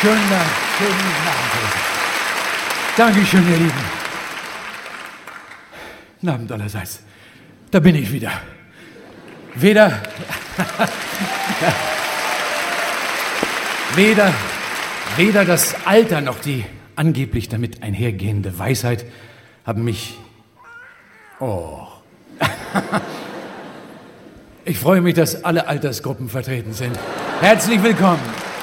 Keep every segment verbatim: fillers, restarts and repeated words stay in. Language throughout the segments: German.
Schönen Dank. Schönen guten Abend. Dankeschön, ihr Lieben. Guten Abend allerseits. Da bin ich wieder. Weder... weder... weder das Alter noch die angeblich damit einhergehende Weisheit haben mich... Oh... Ich freue mich, dass alle Altersgruppen vertreten sind. Herzlich willkommen.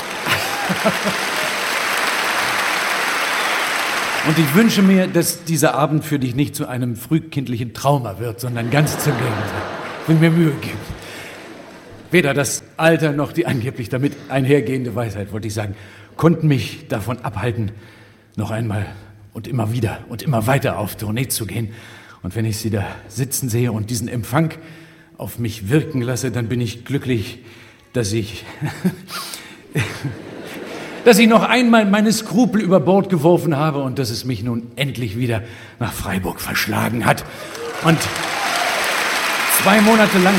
Und ich wünsche mir, dass dieser Abend für dich nicht zu einem frühkindlichen Trauma wird, sondern ganz zum Gegenteil. Ich will mir Mühe geben. Weder das Alter noch die angeblich damit einhergehende Weisheit, wollte ich sagen, konnten mich davon abhalten, noch einmal und immer wieder und immer weiter auf Tournee zu gehen. Und wenn ich sie da sitzen sehe und diesen Empfang auf mich wirken lasse, dann bin ich glücklich, dass ich, dass ich noch einmal meine Skrupel über Bord geworfen habe und dass es mich nun endlich wieder nach Freiburg verschlagen hat. Und zwei Monate lang,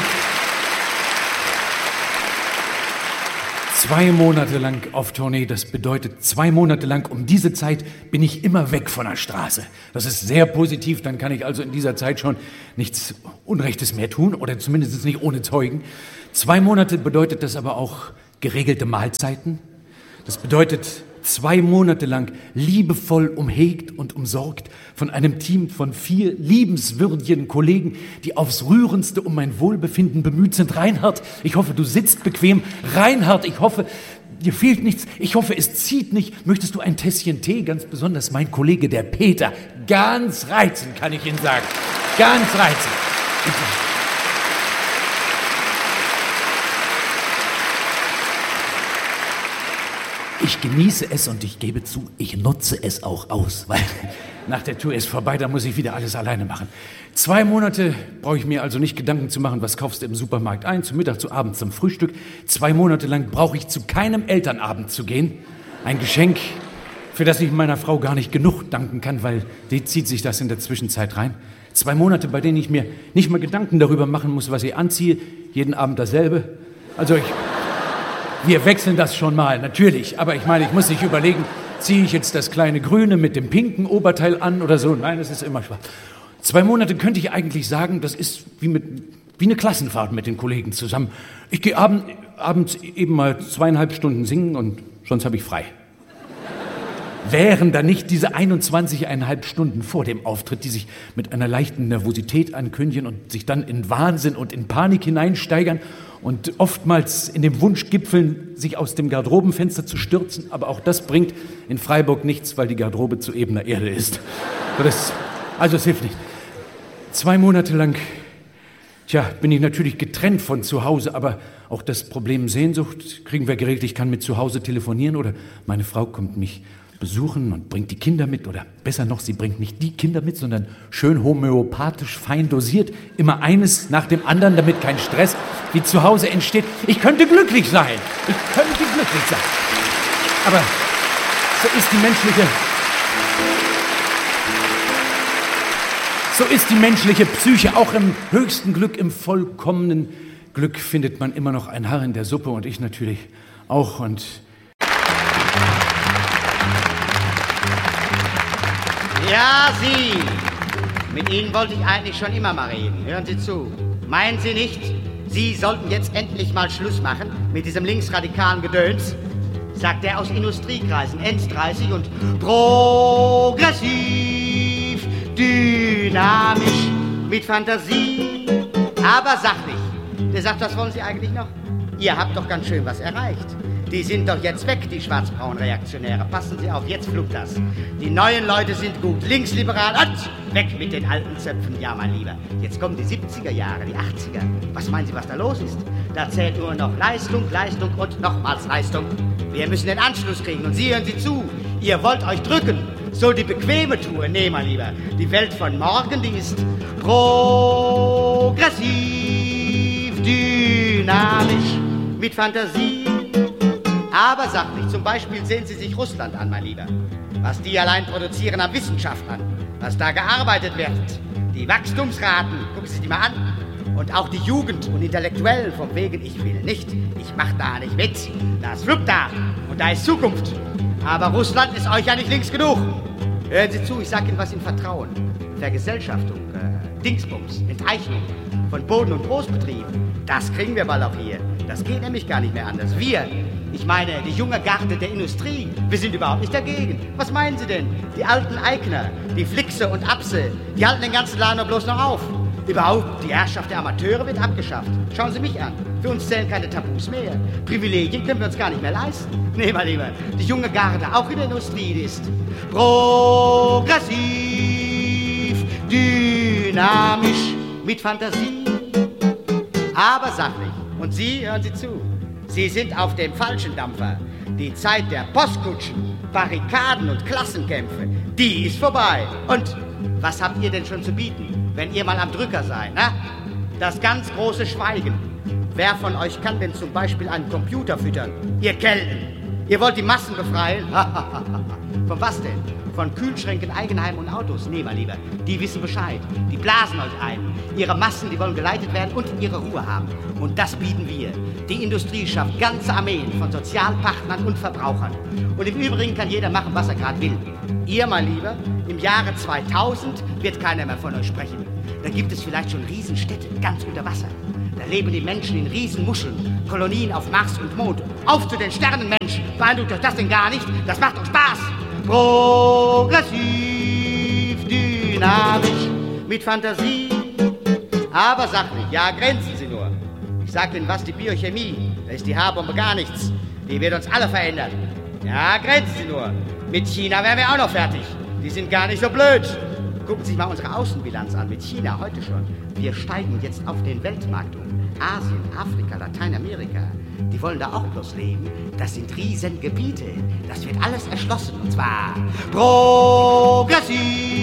zwei Monate lang auf Tournee, das bedeutet zwei Monate lang, um diese Zeit bin ich immer weg von der Straße. Das ist sehr positiv, dann kann ich also in dieser Zeit schon nichts Unrechtes mehr tun oder zumindest nicht ohne Zeugen. Zwei Monate bedeutet das aber auch geregelte Mahlzeiten. Das bedeutet zwei Monate lang liebevoll umhegt und umsorgt von einem Team von vier liebenswürdigen Kollegen, die aufs Rührendste um mein Wohlbefinden bemüht sind. Reinhard, ich hoffe, du sitzt bequem. Reinhard, ich hoffe, dir fehlt nichts. Ich hoffe, es zieht nicht. Möchtest du ein Tässchen Tee? Ganz besonders mein Kollege, der Peter. Ganz reizend, kann ich Ihnen sagen. Ganz reizend. Ich genieße es und ich gebe zu, ich nutze es auch aus, weil nach der Tour ist vorbei, da muss ich wieder alles alleine machen. Zwei Monate brauche ich mir also nicht Gedanken zu machen, was kaufst du im Supermarkt ein, zum Mittag, zu Abend, zum Frühstück. Zwei Monate lang brauche ich zu keinem Elternabend zu gehen. Ein Geschenk, für das ich meiner Frau gar nicht genug danken kann, weil die zieht sich das in der Zwischenzeit rein. Zwei Monate, bei denen ich mir nicht mal Gedanken darüber machen muss, was ich anziehe. Jeden Abend dasselbe. Also ich... Wir wechseln das schon mal, natürlich. Aber ich meine, ich muss nicht überlegen, ziehe ich jetzt das kleine Grüne mit dem pinken Oberteil an oder so. Nein, es ist immer schwarz. Zwei Monate könnte ich eigentlich sagen, das ist wie, mit, wie eine Klassenfahrt mit den Kollegen zusammen. Ich gehe abend, abends eben mal zweieinhalb Stunden singen und sonst habe ich frei. Wären da nicht diese einundzwanzigeinhalb Stunden vor dem Auftritt, die sich mit einer leichten Nervosität ankündigen und sich dann in Wahnsinn und in Panik hineinsteigern und oftmals in dem Wunsch gipfeln, sich aus dem Garderobenfenster zu stürzen. Aber auch das bringt in Freiburg nichts, weil die Garderobe zu ebener Erde ist. Das, also es hilft nicht. Zwei Monate lang, tja, bin ich natürlich getrennt von zu Hause, aber auch das Problem Sehnsucht kriegen wir geregelt. Ich kann mit zu Hause telefonieren oder meine Frau kommt mich besuchen und bringt die Kinder mit, oder besser noch, sie bringt nicht die Kinder mit, sondern schön homöopathisch, fein dosiert, immer eines nach dem anderen, damit kein Stress wie zu Hause entsteht. Ich könnte glücklich sein, ich könnte glücklich sein, aber so ist die menschliche, so ist die menschliche Psyche. Auch im höchsten Glück, im vollkommenen Glück findet man immer noch ein Haar in der Suppe und ich natürlich auch. Und ja, Sie. Mit Ihnen wollte ich eigentlich schon immer mal reden. Hören Sie zu. Meinen Sie nicht, Sie sollten jetzt endlich mal Schluss machen mit diesem linksradikalen Gedöns? Sagt der aus Industriekreisen, End dreißig und progressiv, dynamisch, mit Fantasie, aber sachlich. Der sagt, was wollen Sie eigentlich noch? Ihr habt doch ganz schön was erreicht. Die sind doch jetzt weg, die schwarz-braun-Reaktionäre. Passen Sie auf, jetzt flugt das. Die neuen Leute sind gut, linksliberal und weg mit den alten Zöpfen, ja mein Lieber. Jetzt kommen die siebziger Jahre, die achtziger. Was meinen Sie, was da los ist? Da zählt nur noch Leistung, Leistung und nochmals Leistung. Wir müssen den Anschluss kriegen und Sie hören Sie zu. Ihr wollt euch drücken. So die bequeme Tour, nee, mein Lieber. Die Welt von morgen, die ist progressiv, dynamisch, mit Fantasie. Aber sachlich, zum Beispiel sehen Sie sich Russland an, mein Lieber. Was die allein produzieren an Wissenschaftlern, was da gearbeitet wird. Die Wachstumsraten, gucken Sie sich die mal an. Und auch die Jugend und Intellektuellen vom Wegen, ich will nicht, ich mach da nicht mit. Da ist Flug da und da ist Zukunft. Aber Russland ist euch ja nicht links genug. Hören Sie zu, ich sag Ihnen was in Vertrauen. Vergesellschaftung, äh, Dingsbums, Enteignung von Boden- und Großbetrieben, das kriegen wir bald auch hier. Das geht nämlich gar nicht mehr anders. Wir, ich meine, die junge Garde der Industrie, wir sind überhaupt nicht dagegen. Was meinen Sie denn? Die alten Eigner, die Flixe und Apse, die halten den ganzen Laden nur bloß noch auf. Überhaupt, die Herrschaft der Amateure wird abgeschafft. Schauen Sie mich an. Für uns zählen keine Tabus mehr. Privilegien können wir uns gar nicht mehr leisten. Nee, mein Lieber, die junge Garde, auch in der Industrie, die ist progressiv, dynamisch, mit Fantasie, aber sachlich. Und Sie, hören Sie zu, Sie sind auf dem falschen Dampfer. Die Zeit der Postkutschen, Barrikaden und Klassenkämpfe, die ist vorbei. Und was habt ihr denn schon zu bieten, wenn ihr mal am Drücker seid, ne? Das ganz große Schweigen. Wer von euch kann denn zum Beispiel einen Computer füttern? Ihr Kelten. Ihr wollt die Massen befreien? Von was denn? Von Kühlschränken, Eigenheimen und Autos? Nee, mein Lieber, die wissen Bescheid. Die blasen euch ein. Ihre Massen, die wollen geleitet werden und ihre Ruhe haben. Und das bieten wir. Die Industrie schafft ganze Armeen von Sozialpartnern und Verbrauchern. Und im Übrigen kann jeder machen, was er gerade will. Ihr, mein Lieber, im Jahre zweitausend wird keiner mehr von euch sprechen. Da gibt es vielleicht schon Riesenstädte, ganz unter Wasser. Da leben die Menschen in Riesenmuscheln, Kolonien auf Mars und Mond. Auf zu den Sternen, Mensch! Beeindruckt euch das denn gar nicht? Das macht doch Spaß! Progressiv, dynamisch, mit Fantasie, aber sachlich. Ja, grenzen Sie nur. Ich sag Ihnen was, die Biochemie, da ist die H-Bombe gar nichts. Die wird uns alle verändern. Ja, grenzen Sie nur. Mit China wären wir auch noch fertig. Die sind gar nicht so blöd. Gucken Sie sich mal unsere Außenbilanz an mit China heute schon. Wir steigen jetzt auf den Weltmarkt um. Asien, Afrika, Lateinamerika. Die wollen da auch bloß leben. Das sind Riesengebiete. Das wird alles erschlossen. Und zwar progressiv,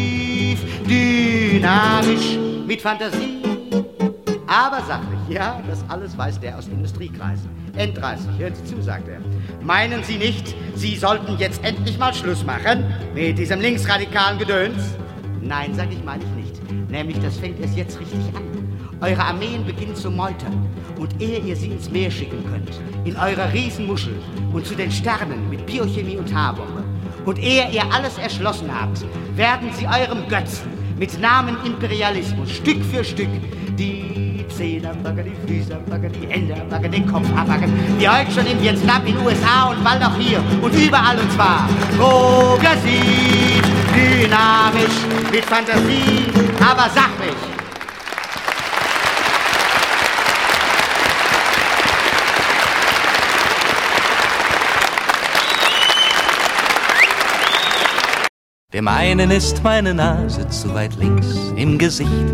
dynamisch, mit Fantasie, aber sachlich. Ja, das alles weiß der aus Industriekreisen. N dreißig, hören Sie zu, sagt er. Meinen Sie nicht, Sie sollten jetzt endlich mal Schluss machen mit diesem linksradikalen Gedöns? Nein, sag ich, meine ich nicht. Nämlich, das fängt erst jetzt richtig an. Eure Armeen beginnen zu meutern. Und ehe ihr sie ins Meer schicken könnt, in eurer Riesenmuschel und zu den Sternen mit Biochemie und H-Bombe, und ehe ihr alles erschlossen habt, werden sie eurem Götzen mit Namen Imperialismus Stück für Stück die Zähne abbacken, die Füße abbacken, die Hände abbacken, den Kopf abbacken, die heute schon in Vietnam, in den U S A und bald auch hier und überall, und zwar progressiv, dynamisch, mit Fantasie, aber sachlich. Dem einen ist meine Nase zu weit links im Gesicht.